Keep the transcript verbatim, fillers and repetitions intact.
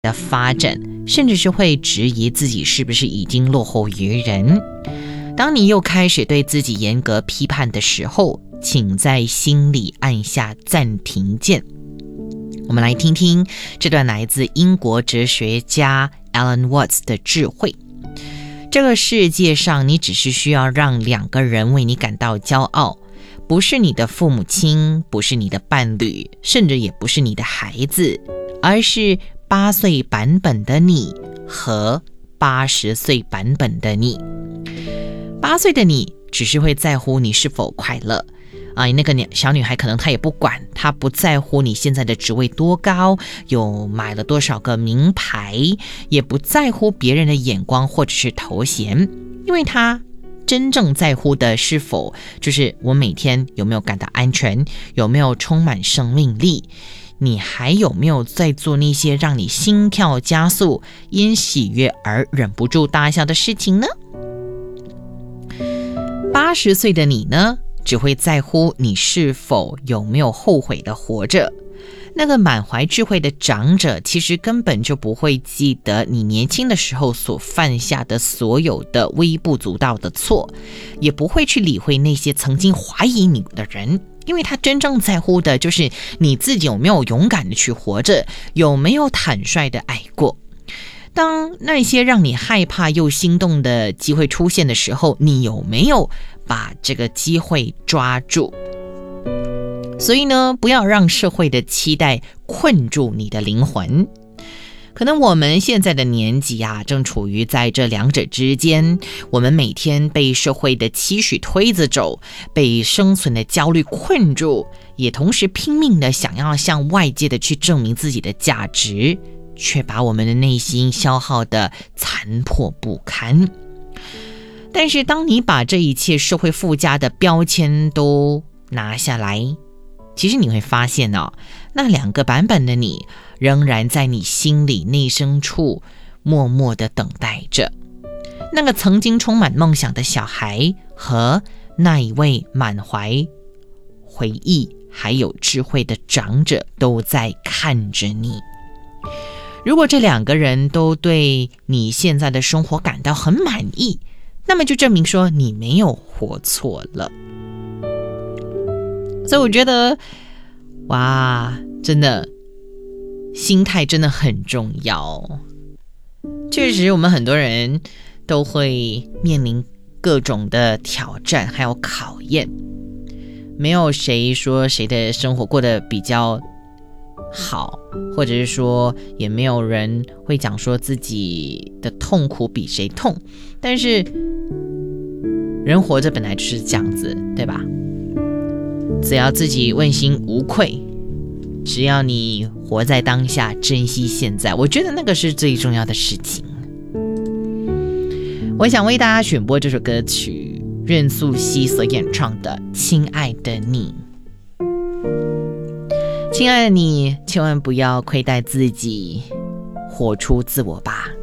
的发展，甚至是会质疑自己是不是已经落后于人。当你又开始对自己严格批判的时候，请在心里按下暂停键。我们来听听这段来自英国哲学家 Alan Watts 的智慧。这个世界上，你只是需要让两个人为你感到骄傲，不是你的父母亲，不是你的伴侣，甚至也不是你的孩子，而是八岁版本的你和八十岁版本的你。八岁的你只是会在乎你是否快乐啊，那个小女孩可能她也不管，她不在乎你现在的职位多高，有买了多少个名牌，也不在乎别人的眼光或者是头衔，因为她真正在乎的是否就是我每天有没有感到安全，有没有充满生命力，你还有没有在做那些让你心跳加速，因喜悦而忍不住大笑的事情呢？八十岁的你呢，只会在乎你是否有没有后悔的活着。那个满怀智慧的长者其实根本就不会记得你年轻的时候所犯下的所有的微不足道的错，也不会去理会那些曾经怀疑你的人，因为他真正在乎的就是你自己有没有勇敢的去活着，有没有坦率的爱过。当那些让你害怕又心动的机会出现的时候，你有没有把这个机会抓住？所以呢，不要让社会的期待困住你的灵魂。可能我们现在的年纪啊，正处于在这两者之间，我们每天被社会的期许推着走，被生存的焦虑困住，也同时拼命的想要向外界的去证明自己的价值，却把我们的内心消耗得残破不堪。但是当你把这一切社会附加的标签都拿下来，其实你会发现哦，那两个版本的你仍然在你心里内深处默默地等待着。那个曾经充满梦想的小孩和那一位满怀回忆还有智慧的长者都在看着你。如果这两个人都对你现在的生活感到很满意，那么就证明说你没有活错了。所以我觉得，哇，真的，心态真的很重要。确实，我们很多人都会面临各种的挑战还有考验，没有谁说谁的生活过得比较好，或者是说也没有人会讲说自己的痛苦比谁痛，但是人活着本来就是这样子，对吧？只要自己问心无愧，只要你活在当下，珍惜现在，我觉得那个是最重要的事情。我想为大家选播这首歌曲，任素汐所演唱的《亲爱的你》。亲爱的你，千万不要亏待自己，活出自我吧。